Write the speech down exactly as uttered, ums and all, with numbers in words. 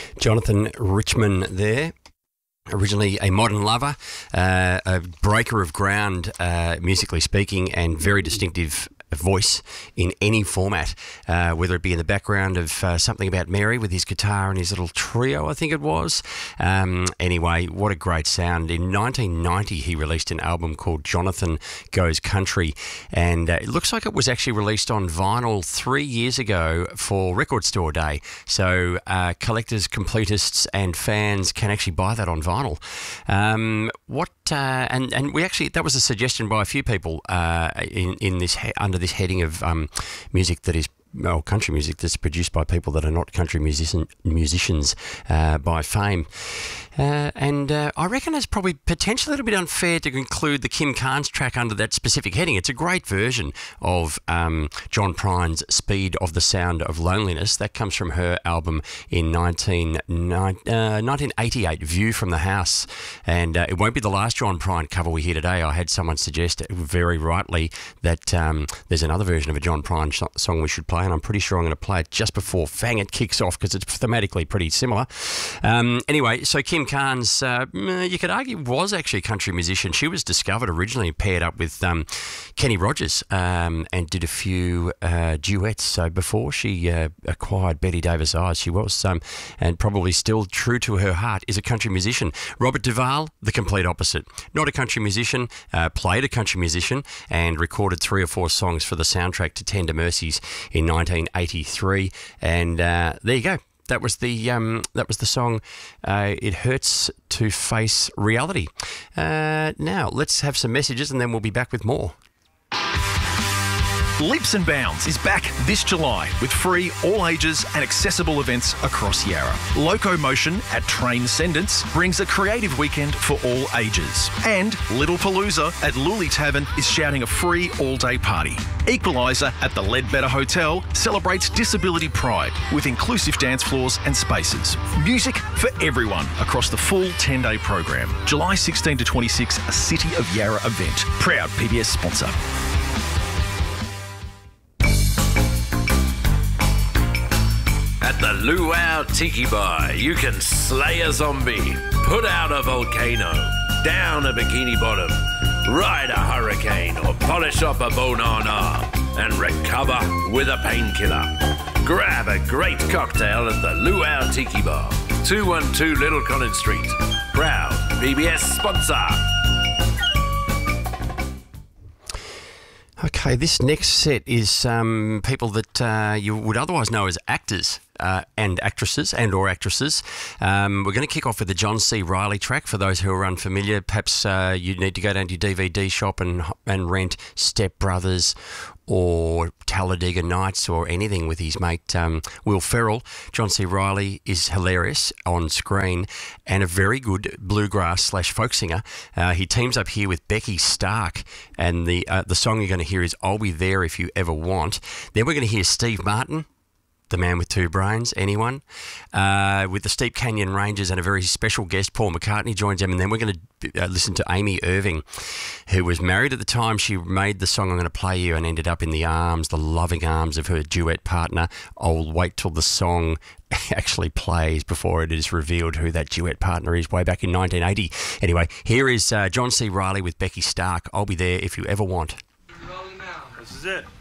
Jonathan Richman there. Originally a modern lover, uh, a breaker of ground, uh, musically speaking, and very distinctive voice in any format, uh, whether it be in the background of uh, Something About Mary with his guitar and his little trio, I think it was. Um, anyway, what a great sound. In nineteen ninety, he released an album called Jonathan Goes Country, and uh, it looks like it was actually released on vinyl three years ago for Record Store Day. So uh, collectors, completists and fans can actually buy that on vinyl. Um, what uh, and and we actually that was a suggestion by a few people uh, in in this he- under this heading of um, music that is. Well, country music that's produced by people that are not country musician, musicians uh, by fame. Uh, and uh, I reckon it's probably potentially a little bit unfair to include the Kim Carnes track under that specific heading. It's a great version of um, John Prine's Speed of the Sound of Loneliness. That comes from her album in nineteen, uh, nineteen eighty-eight, View from the House. And uh, it won't be the last John Prine cover we hear today. I had someone suggest very rightly that um, there's another version of a John Prine sh- song we should play, and I'm pretty sure I'm going to play it just before Fang It kicks off because it's thematically pretty similar. Um, anyway, so Kim Carnes, uh, you could argue, was actually a country musician. She was discovered originally paired up with um, Kenny Rogers um, and did a few uh, duets. So before she uh, acquired Betty Davis Eyes, she was, um, and probably still true to her heart, is a country musician. Robert Duvall, the complete opposite. Not a country musician, uh, played a country musician and recorded three or four songs for the soundtrack to Tender Mercies in nineteen eighty-three. And uh, there you go. That was the um, that was the song. Uh, it hurts to face reality. Uh, now let's have some messages, and then we'll be back with more. Leaps and Bounds is back this July with free, all ages and accessible events across Yarra. Locomotion at Train Sendents brings a creative weekend for all ages. And Little Palooza at Luli Tavern is shouting a free all-day party. Equaliser at the Leadbetter Hotel celebrates disability pride with inclusive dance floors and spaces. Music for everyone across the full ten-day program. July sixteenth to twenty-sixth, a City of Yarra event. Proud P B S sponsor. At the Luau Tiki Bar, you can slay a zombie, put out a volcano, down a bikini bottom, ride a hurricane, or polish up a banana and recover with a painkiller. Grab a great cocktail at the Luau Tiki Bar, two one two Little Collins Street. Proud P B S sponsor. Okay, this next set is um, people that uh, you would otherwise know as actors uh, and actresses and or actresses. Um, we're going to kick off with the John C. Reilly track. For those who are unfamiliar, perhaps uh, you need to go down to your D V D shop and and rent Step Brothers or Talladega Nights or anything with his mate um, Will Ferrell. John C. Reilly is hilarious on screen and a very good bluegrass slash folk singer. Uh, he teams up here with Becky Stark, and the uh, the song you're going to hear is I'll Be There If You Ever Want. Then we're going to hear Steve Martin, the man with two brains, anyone, uh, with the Steep Canyon Rangers, and a very special guest, Paul McCartney, joins them. And then we're going to uh, listen to Amy Irving, who was married at the time she made the song I'm going to play you, and ended up in the arms, the loving arms of her duet partner. I'll wait till the song actually plays before it is revealed who that duet partner is, way back in nineteen eighty. Anyway, here is uh, John C. Reilly with Becky Stark, I'll Be There If You Ever Want. This is it.